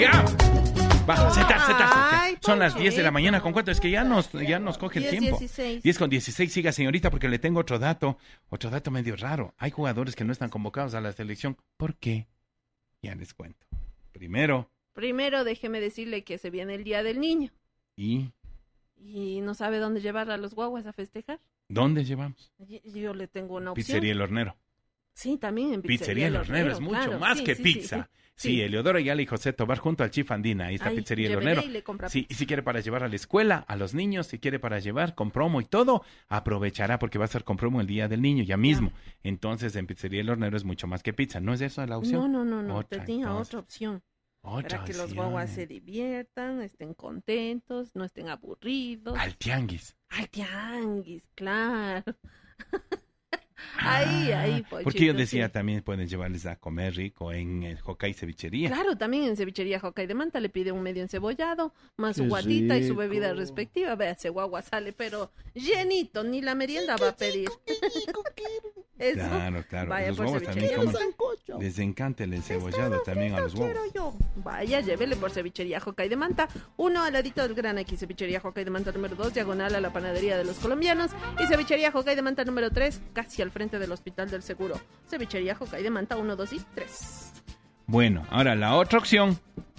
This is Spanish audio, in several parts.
¡Ya! Va, sentarse. Ay, Son las Ponche. 10 de la mañana. ¿Con cuánto? Es que ya nos coge el 10, tiempo. 16. 10 con 16. Siga, señorita, porque le tengo otro dato medio raro. Hay jugadores que no están convocados a la selección. ¿Por qué? Ya les cuento. Primero, déjeme decirle que se viene el Día del Niño. ¿y Y no sabe dónde llevar a los guaguas a festejar. dónde llevamos? Yo le tengo una opción. Pizzería El Hornero. Sí, también en Pizzería El Hornero es mucho claro, más sí, que sí, pizza. Sí. Sí, Eleodoro Ayala y José Tobar junto al Chief Andina. Ahí está Ay, Pizzería El llévele Hornero. y le compra Sí, pizza. y si quiere para llevar a la escuela, a los niños, si quiere para llevar con promo y todo, aprovechará porque va a estar con promo el Día del Niño, ya mismo. Entonces, en Pizzería El Hornero es mucho más que pizza. ¿No es eso la opción? No. Otra, Tenía entonces. otra opción. Otra Para que los opción. guaguas se diviertan, estén contentos, no estén aburridos. Al tianguis. Al tianguis, claro. Ahí, Porque yo Ponchito, decía sí. también pueden llevarles a comer rico en el Hokkaido Cevichería. Claro, también en Cevichería Hokkaido de Manta le pide un medio encebollado, más su Qué guatita y su rico. bebida respectiva. Vea, ese guagua sale, pero llenito, ni la merienda va a pedir. Eso. Claro. Vaya Los por huevos también cevichería. comen. Les encanta el encebollado también a los huevos. Vaya, llévele por Cevichería Hokkaido de Manta. 1 al ladito del Gran X, Cevichería Hokkaido de Manta número 2, diagonal a la panadería de los colombianos. Y Cevichería Hokkaido de Manta número 3, casi al frente del Hospital del Seguro. Cevichería Hokkaido de Manta 1, 2 y 3. Bueno, ahora la otra opción.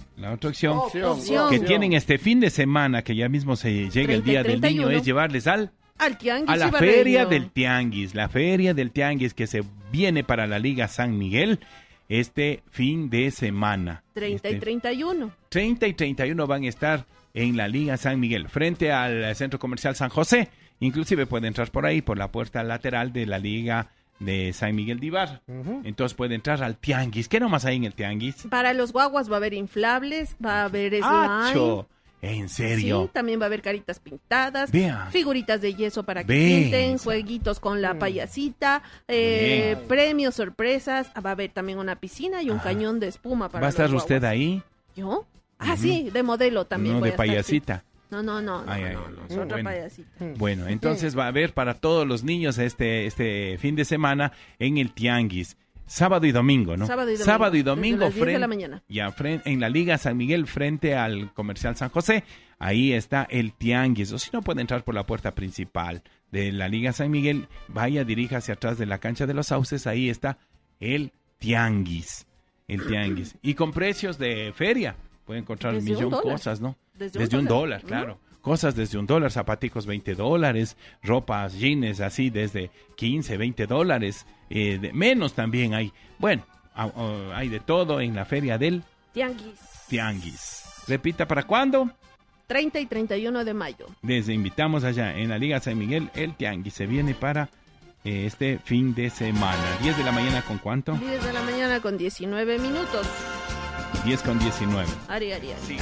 Opción. Que tienen este fin de semana, que ya mismo se llega el 30 y Día del Niño, 31. es llevarles al Al tianguis a la ibarreño. feria del tianguis, la feria del tianguis que se viene para la Liga San Miguel este fin de semana. 30 y 31. 30 y 31 van a estar en la Liga San Miguel, frente al Centro Comercial San José. Inclusive puede entrar por ahí, por la puerta lateral de la Liga de San Miguel de Ibarra. Entonces puede entrar al tianguis. ¿Qué nomás hay en el tianguis? Para los guaguas va a haber inflables, va a haber slime. ¡Acho! ¿En serio? Sí, también va a haber caritas pintadas, Vea. figuritas de yeso para que Ve pinten, esa. jueguitos con la payasita, Bien. premios, sorpresas. Va a haber también una piscina y un cañón de espuma para ¿Va a estar los usted guaguas. ahí? ¿Yo? Ah, sí, de modelo también. No, voy de a estar, sí. payasita. No, Ay, es otra bueno. payasita. Bueno, entonces va a haber para todos los niños este fin de semana en el tianguis. Sábado y domingo, ¿no? Sábado y domingo. Sábado y domingo Desde las 10 de la mañana. en la Liga San Miguel frente al Comercial San José. Ahí está el tianguis. O si no puede entrar por la puerta principal de la Liga San Miguel, vaya, dirija hacia atrás de la cancha de los Sauces. Ahí está el tianguis. El tianguis. Y con precios de feria. Puede encontrar un Desde millón de $1. cosas, ¿no? Desde un $1, dólar, claro. Cosas desde $1, zapaticos $20, ropas, jeans así desde $15, $20, menos también hay. Bueno, hay de todo en la feria del tianguis. Repita, ¿para cuándo? 30 y 31 de mayo. Les invitamos allá en la Liga San Miguel, el tianguis se viene para este fin de semana. 10 de la mañana, ¿con cuánto? 10 de la mañana con 19 minutos. 10 con 19. Ari. Sí.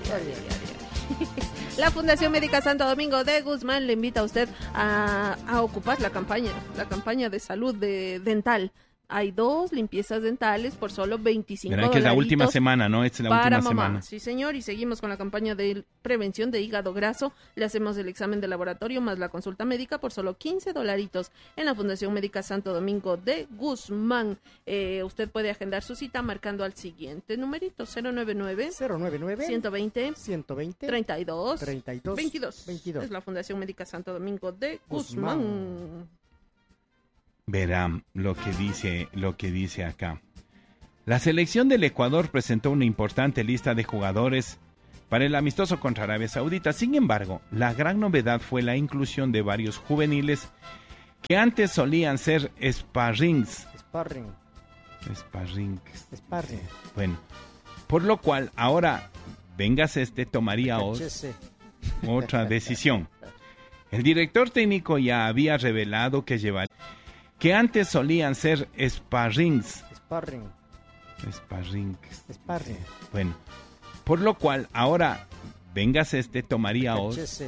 La Fundación Médica Santo Domingo de Guzmán le invita a usted a ocupar la campaña de salud dental. Hay 2 limpiezas dentales por solo 25 Verán que es la última dolaritos semana, ¿no? Es la para última mamá. semana. Sí, señor, y seguimos con la campaña de prevención de hígado graso. Le hacemos el examen de laboratorio más la consulta médica por solo 15 dolaritos en la Fundación Médica Santo Domingo de Guzmán. Usted puede agendar su cita marcando al siguiente numerito: 099 120 32 22. Es la Fundación Médica Santo Domingo de Guzmán. Verán lo que dice acá. La selección del Ecuador presentó una importante lista de jugadores para el amistoso contra Arabia Saudita. Sin embargo, la gran novedad fue la inclusión de varios juveniles que antes solían ser sparrings. Bueno, por lo cual ahora tomaría otra decisión. El director técnico ya había revelado que antes solían ser sparrings. Bueno, por lo cual ahora tomaría